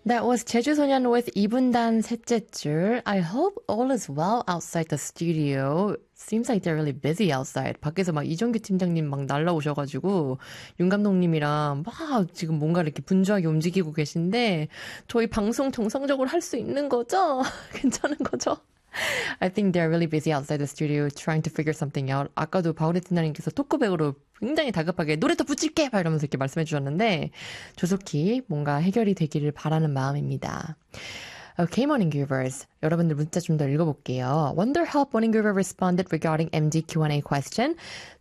That was 제주소년 with 이분단 셋째 줄. I hope all is well outside the studio. Seems like they're really busy outside. 밖에서 막 이정규 팀장님 막 날라오셔가지고 윤 감독님이랑 막 지금 뭔가 이렇게 분주하게 움직이고 계신데 저희 방송 정상적으로 할 수 있는 거죠? 괜찮은 거죠? I think they're really busy outside the studio trying to figure something out. 아까도 바우레티나님께서 토크백으로 굉장히 다급하게 노래 더 붙일게! 막 이러면서 이렇게 말씀해 주셨는데 조속히 뭔가 해결이 되기를 바라는 마음입니다. Okay, Morning Groovers. 여러분들 문자 좀 더 읽어볼게요. Wonderhelp Morning Groover responded regarding MD Q&A question.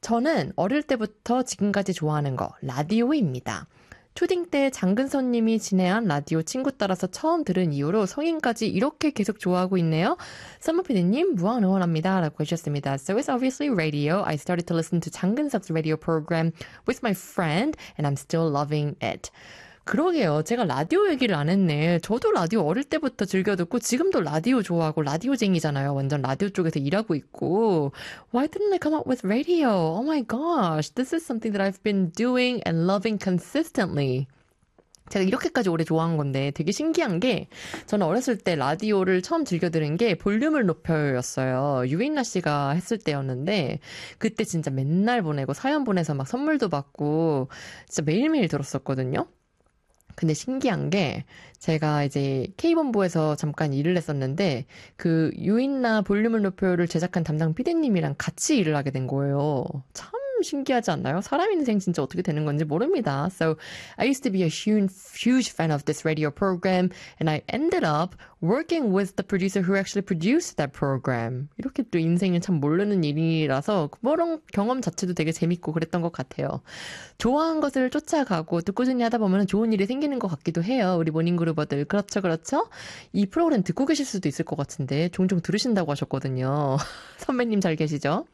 저는 어릴 때부터 지금까지 좋아하는 거 라디오입니다. 초딩 때 장근선님이 진행한 라디오 친구 따라서 처음 들은 이후로 성인까지 이렇게 계속 좋아하고 있네요. 썸머피디님 무한 응원합니다. 라고 해주셨습니다. So it's obviously radio. I started to listen to 장근석's radio program with my friend and I'm still loving it. 그러게요. 제가 라디오 얘기를 안 했네. 저도 라디오 어릴 때부터 즐겨 듣고 지금도 라디오 좋아하고 라디오쟁이잖아요. 완전 라디오 쪽에서 일하고 있고. Why didn't I come up with radio? Oh my gosh. This is something that I've been doing and loving consistently. 제가 이렇게까지 오래 좋아한 건데 되게 신기한 게 저는 어렸을 때 라디오를 처음 즐겨 들은 게 볼륨을 높여였어요. 유인나 씨가 했을 때였는데 그때 진짜 맨날 보내고 사연 보내서 막 선물도 받고 진짜 매일매일 들었었거든요. 근데 신기한 게 제가 이제 K본부에서 잠깐 일을 했었는데 그 유인나 볼륨을 높여를 제작한 담당 PD님이랑 같이 일을 하게 된 거예요. 참 신기하지 않나요? 사람 인생 진짜 어떻게 되는 건지 모릅니다. So I used to be a huge fan of this radio program and I ended up working with the producer who actually produced that program. 이렇게 또 인생은 참 모르는 일이라서 그런 경험 자체도 되게 재밌고 그랬던 것 같아요. 좋아하는 것을 쫓아가고 또 꾸준히 하다 보면 좋은 일이 생기는 것 같기도 해요. 우리 모닝그루버들. 그렇죠, 그렇죠? 이 프로그램 듣고 계실 수도 있을 것 같은데 종종 들으신다고 하셨거든요. 선배님 잘 계시죠?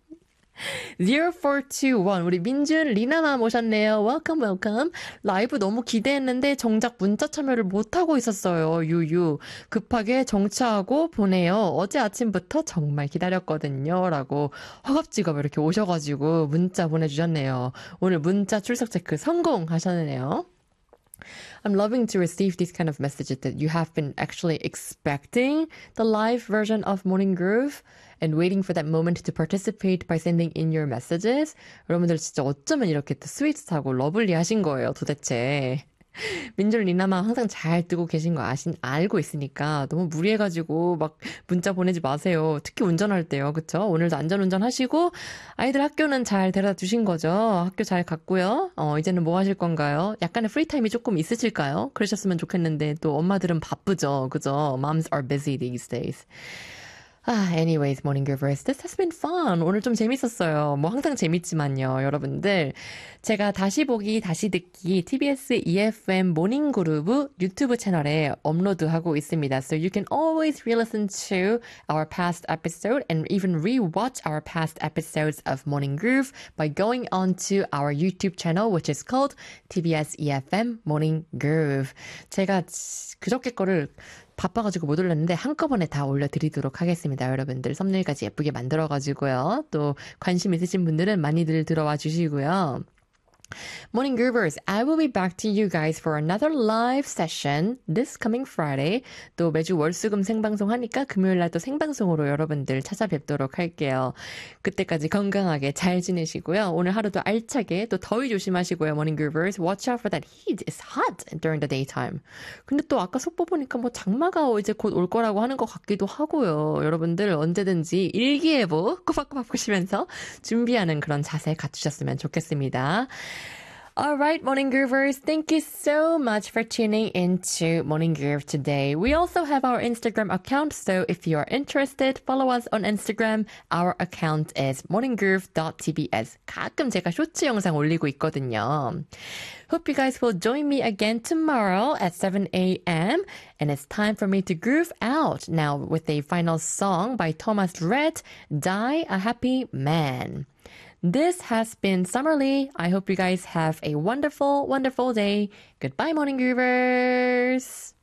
0421 우리 민준 리나마 모셨네요. Welcome, welcome. 라이브 너무 기대했는데 정작 문자 참여를 못하고 있었어요. 유유. 급하게 정차하고 보내요. 어제 아침부터 정말 기다렸거든요. 라고 허겁지겁 이렇게 오셔가지고 문자 보내주셨네요. 오늘 문자 출석 체크 성공하셨네요. I'm loving to receive these kind of messages that you have been actually expecting the live version of Morning Groove and waiting for that moment to participate by sending in your messages. 여러분들 진짜 어쩌면 이렇게 또 스윗하고 러블리하신 거예요, 도대체. 민준 리나마 항상 잘 뜨고 계신 거 알고 있으니까 너무 무리해가지고 막 문자 보내지 마세요. 특히 운전할 때요. 그쵸? 오늘도 안전운전 하시고 아이들 학교는 잘 데려다 주신 거죠? 학교 잘 갔고요. 이제는 뭐 하실 건가요? 약간의 프리타임이 조금 있으실까요? 그러셨으면 좋겠는데 또 엄마들은 바쁘죠. 그죠? Moms are busy these days. Anyways, Morning Groovers, this has been fun. 오늘 좀 재밌었어요. 뭐 항상 재밌지만요, 여러분들. 제가 다시 보기, 다시 듣기 TBS EFM 모닝 그루브 유튜브 채널에 업로드하고 있습니다. So you can always re-listen to our past episode and even re-watch our past episodes of Morning Groove by going on to our YouTube channel, which is called TBS EFM Morning Groove. 제가 그저께 거를 바빠가지고 못 올렸는데 한꺼번에 다 올려드리도록 하겠습니다. 여러분들 썸네일까지 예쁘게 만들어가지고요. 또 관심 있으신 분들은 많이들 들어와 주시고요. Morning Groovers, I will be back to you guys for another live session this coming Friday. 또 매주 월수금 생방송 하니까 금요일 날 또 생방송으로 여러분들 찾아뵙도록 할게요. 그때까지 건강하게 잘 지내시고요. 오늘 하루도 알차게 또 더위 조심하시고요. Morning Groovers, watch out for that heat. It's hot during the daytime. 근데 또 아까 속보 보니까 뭐 장마가 이제 곧 올 거라고 하는 것 같기도 하고요. 여러분들 언제든지 일기예보 꼬박꼬박 보시면서 준비하는 그런 자세 갖추셨으면 좋겠습니다. Alright, Morning Groovers, thank you so much for tuning into Morning Groove today. We also have our Instagram account, so if you are interested, follow us on Instagram. Our account is morninggroove.tbs. 가끔 제가 쇼츠 영상 올리고 있거든요. Hope you guys will join me again tomorrow at 7 a.m. And it's time for me to groove out now with a final song by Thomas Rhett, Die a Happy Man. This has been Summerly. I hope you guys have a wonderful, wonderful day. Goodbye, Morning Groovers.